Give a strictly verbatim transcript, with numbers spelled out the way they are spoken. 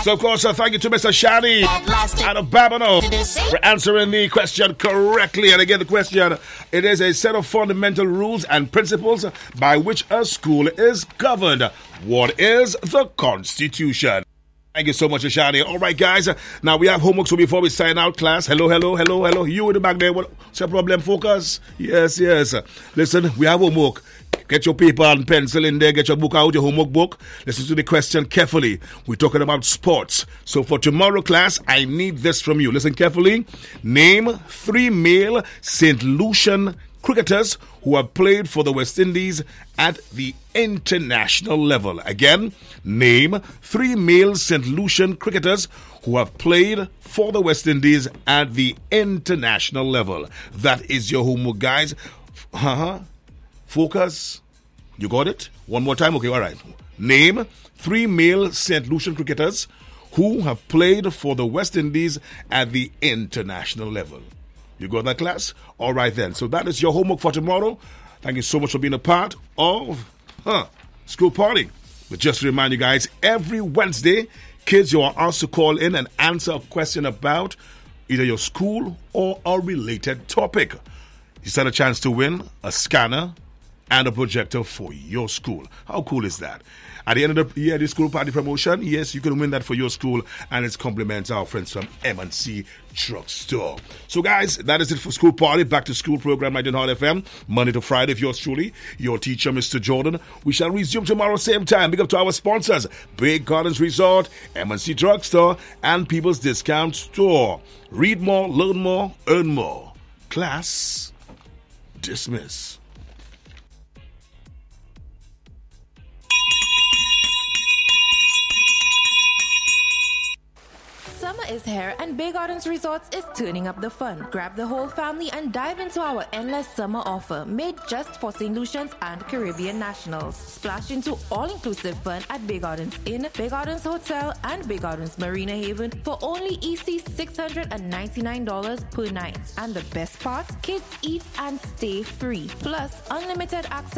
So, of course, uh, thank you to Mister Shani out of Babylon for answering the question correctly. And again, the question, it is a set of fundamental rules and principles by which a school is governed. What is the Constitution? Thank you so much, Ashani. All right, guys. Now we have homework, so before we sign out, class. Hello, hello, hello, hello. You in the back there. What's your problem? Focus. Yes, yes. Listen, we have homework. Get your paper and pencil in there. Get your book out, your homework book. Listen to the question carefully. We're talking about sports. So for tomorrow, class, I need this from you. Listen carefully. Name three male Saint Lucian cricketers who have played for the West Indies at the international level. Again, name three male Saint Lucian cricketers who have played for the West Indies at the international level. That is your homework, guys. Uh-huh. Focus. You got it? One more time? Okay, all right. Name three male Saint Lucian cricketers who have played for the West Indies at the international level. You got that, class? All right, then. So that is your homework for tomorrow. Thank you so much for being a part of huh, School Party. But just to remind you guys, every Wednesday, kids, you are asked to call in and answer a question about either your school or a related topic. You stand a chance to win a scanner and a projector for your school. How cool is that? At the end of the year, the school party promotion, yes, you can win that for your school, and it's compliments our friends from M and C Drugstore. So, guys, that is it for School Party. Back to school program, Night in Hall F M, Monday to Friday. If yours truly, your teacher, Mister Jordan. We shall resume tomorrow, same time. Big up to our sponsors, Big Gardens Resort, M and C Drugstore, and People's Discount Store. Read more, learn more, earn more. Class dismiss. Summer is here and Bay Gardens Resorts is turning up the fun. Grab the whole family and dive into our endless summer offer made just for Saint Lucians and Caribbean nationals. Splash into all-inclusive fun at Bay Gardens Inn, Bay Gardens Hotel, and Bay Gardens Marina Haven for only E C six hundred ninety-nine dollars per night. And the best part, kids eat and stay free. Plus, unlimited access